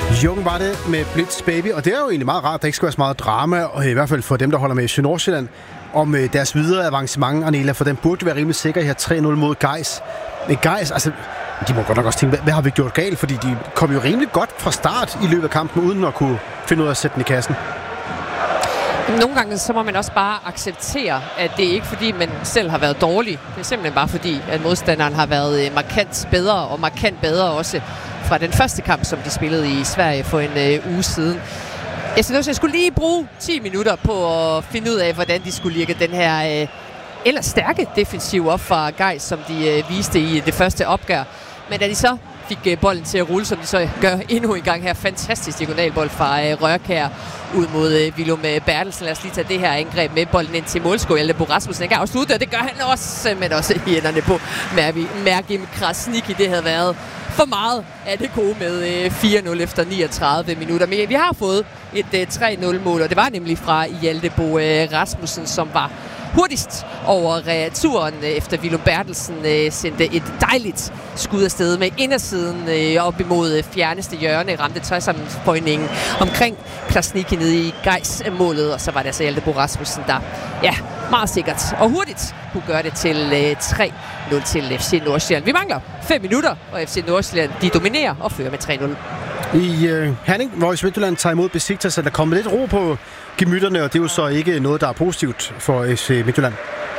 Jung var det med Blitz Baby, og det er jo egentlig meget rart, at der ikke skal være så meget drama, og i hvert fald for dem, der holder med FC Nordsjælland, om deres videre avancement, Arnela, for den burde være rimelig sikker her 3-0 mod Gais. Men Gais, altså, de må godt nok også tænke, hvad har vi gjort galt? Fordi de kom jo rimelig godt fra start i løbet af kampen, uden at kunne finde ud af at sætte den i kassen. Nogle gange så må man også bare acceptere, at det ikke fordi, man selv har været dårlig. Det er simpelthen bare fordi, at modstanderen har været markant bedre, og markant bedre også fra den første kamp, som de spillede i Sverige for en uge siden. Jeg synes, jeg skulle lige bruge 10 minutter på at finde ud af, hvordan de skulle ligge den her ellers stærke defensiv op fra Gais, som de viste i det første opgør. Men da de så fik bolden til at rulle, som de så gør endnu en gang her. Fantastisk diagonalbold fra Rørkær ud mod Willum Bertelsen. Lad os lige tage det her angreb med bolden ind til målscorer. Hjalte Bo Rasmussen kan afslutte, og det gør han også, men også i hænderne på Mergim Krasniqi. Det havde været for meget af det gode med 4-0 efter 39 minutter. Men vi har fået et 3-0-mål, og det var nemlig fra Hjalte Bo Rasmussen, som var hurtigst over returen, efter Willum Bertelsen sendte et dejligt skud afsted med indersiden op imod fjerneste hjørne, ramte tøjsammenføjningen omkring Krasniqi nede i Gais-målet, og så var det altså Hjalte Bo Rasmussen, der meget sikkert og hurtigt kunne gøre det til 3-0 til FC Nordsjælland. Vi mangler 5 minutter, og FC Nordsjælland de dominerer og fører med 3-0. I Herning, hvor Midtjylland tager imod Besiktas, er der kommet lidt ro på gemytterne, og det er jo så ikke noget, der er positivt for FC Midtjylland.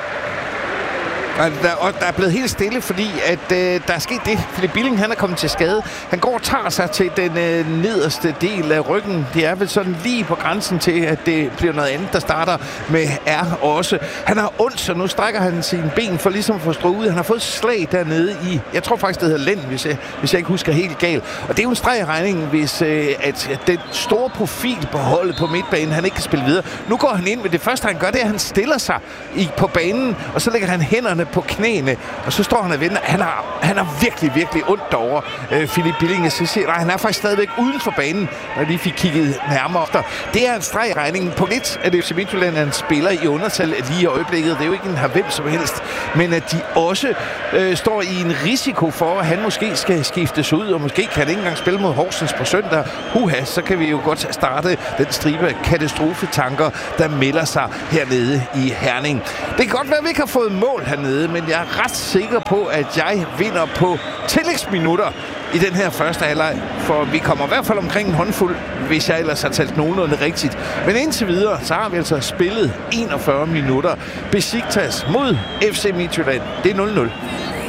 Der er blevet helt stille, fordi at der er sket det. Philip Billing, han er kommet til skade. Han går og tager sig til den nederste del af ryggen. Det er vel sådan lige på grænsen til, at det bliver noget andet, der starter med R også. Han har ondt, så nu strækker han sine ben for ligesom at få strået ud. Han har fået slag dernede i, jeg tror faktisk, det hedder lænd, hvis jeg ikke husker helt galt. Og det er jo en streg i regningen, hvis at den store profil på holdet på midtbanen, han ikke kan spille videre. Nu går han ind, men det første, han gør, det er, at han stiller sig på banen, og så lægger han hænderne på knæene, og så står han og venter. Han har virkelig, virkelig ondt derovre, Philip Billing. Så siger, nej, han er faktisk stadigvæk uden for banen, når de fik kigget nærmere efter. Det er en streg i regningen. På lidt af det FC Midtjylland, han spiller i undertal lige i øjeblikket. Det er jo ikke en hvem som helst, men at de også står i en risiko for, at han måske skal skiftes ud, og måske kan han ikke engang spille mod Horsens på søndag. Så kan vi jo godt starte den stribe af katastrofetanker, der melder sig hernede i Herning. Det kan godt være, at vi ikke har fået mål hernede, men jeg er ret sikker på, at jeg vinder på tillægsminutter i den her første halvleg, for vi kommer i hvert fald omkring en håndfuld, hvis jeg ellers har talt nogenlunde rigtigt. Men indtil videre, så har vi altså spillet 41 minutter. Besiktas mod FC Midtjylland. Det er 0-0.